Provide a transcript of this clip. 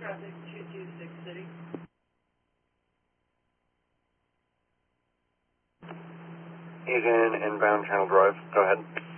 traffic 226 City. He's in inbound Channel Drive. Go ahead.